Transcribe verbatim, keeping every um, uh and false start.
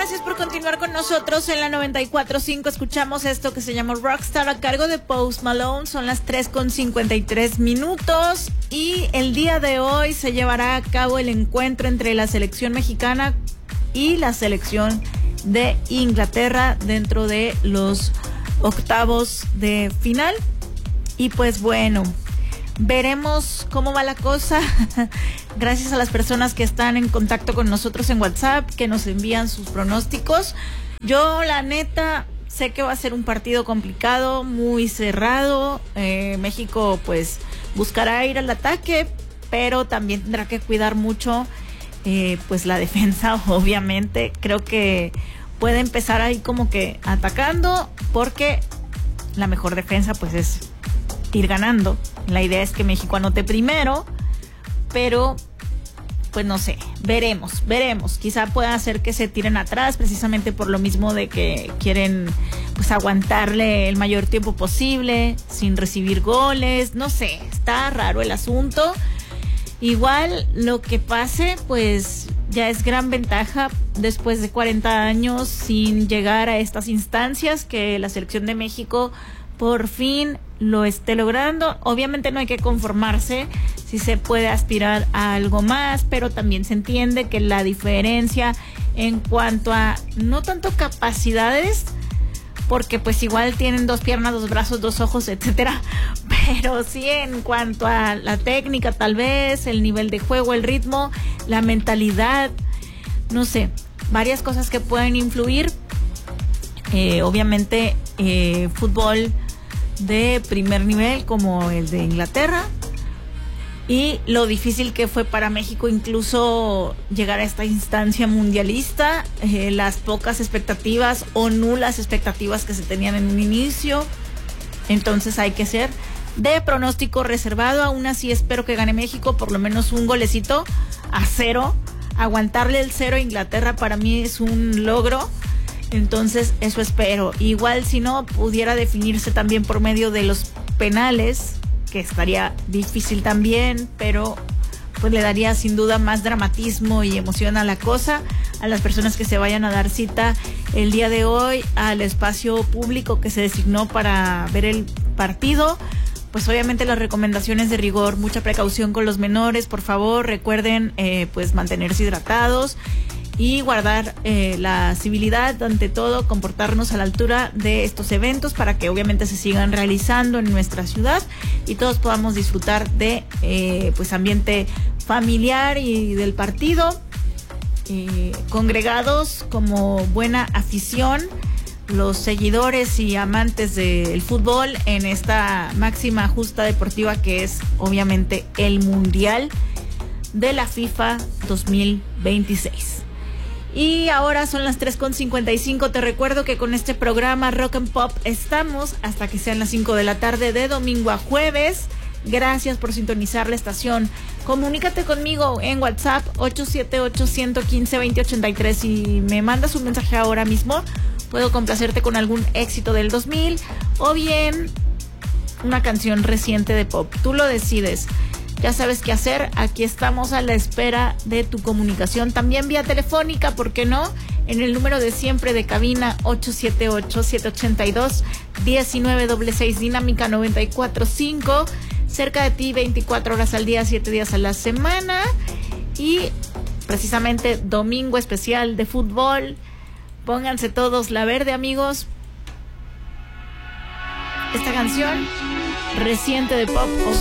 gracias por continuar con nosotros en la noventa y cuatro punto cinco. Escuchamos esto que se llama Rockstar a cargo de Post Malone. Son las tres con cincuenta y tres minutos y el día de hoy se llevará a cabo el encuentro entre la selección mexicana y la selección de Inglaterra dentro de los octavos de final. Y pues bueno, veremos cómo va la cosa. Gracias a las personas que están en contacto con nosotros en WhatsApp, que nos envían sus pronósticos. Yo, la neta, sé que va a ser un partido complicado, muy cerrado. Eh, México, pues, buscará ir al ataque, pero también tendrá que cuidar mucho, eh, pues, la defensa, obviamente. Creo que puede empezar ahí como que atacando, porque la mejor defensa, pues, es ir ganando. La idea es que México anote primero, pero pues no sé, veremos, veremos. Quizá pueda hacer que se tiren atrás precisamente por lo mismo de que quieren pues aguantarle el mayor tiempo posible sin recibir goles. No sé, está raro el asunto. Igual lo que pase pues ya es gran ventaja después de cuarenta años sin llegar a estas instancias, que la selección de México por fin lo esté logrando. Obviamente no hay que conformarse, si se puede aspirar a algo más, pero también se entiende que la diferencia en cuanto a no tanto capacidades, porque pues igual tienen dos piernas, dos brazos, dos ojos, etcétera, pero sí en cuanto a la técnica, tal vez el nivel de juego, el ritmo, la mentalidad, no sé, varias cosas que pueden influir. Eh, obviamente eh, fútbol de primer nivel como el de Inglaterra, y lo difícil que fue para México incluso llegar a esta instancia mundialista, eh, las pocas expectativas o nulas expectativas que se tenían en un inicio. Entonces hay que ser de pronóstico reservado. Aún así espero que gane México, por lo menos un golecito a cero. Aguantarle el cero a Inglaterra para mí es un logro. Entonces eso espero. Igual si no, pudiera definirse también por medio de los penales, que estaría difícil también, pero pues le daría sin duda más dramatismo y emoción a la cosa. A las personas que se vayan a dar cita el día de hoy al espacio público que se designó para ver el partido, pues obviamente las recomendaciones de rigor, mucha precaución con los menores, por favor, recuerden eh, pues mantenerse hidratados y guardar eh, la civilidad, ante todo, comportarnos a la altura de estos eventos para que obviamente se sigan realizando en nuestra ciudad y todos podamos disfrutar de eh, pues ambiente familiar y del partido, eh, congregados como buena afición, los seguidores y amantes del fútbol en esta máxima justa deportiva que es obviamente el Mundial de la FIFA dos mil veintiséis. Y ahora son las tres con cincuenta y cinco. Te recuerdo que con este programa Rock and Pop estamos hasta que sean las cinco de la tarde de domingo a jueves. Gracias por sintonizar la estación. Comunícate conmigo en WhatsApp ocho siete ocho, uno uno cinco, dos cero ocho tres y me mandas un mensaje ahora mismo. Puedo complacerte con algún éxito del dos mil o bien una canción reciente de pop. Tú lo decides. Ya sabes qué hacer, aquí estamos a la espera de tu comunicación, también vía telefónica, ¿por qué no? En el número de siempre de cabina ocho siete ocho, siete ocho dos, uno nueve seis seis, Dinámica noventa y cuatro punto cinco, cerca de ti veinticuatro horas al día, siete días a la semana, y precisamente domingo especial de fútbol. Pónganse todos la verde, amigos. Esta canción reciente de pop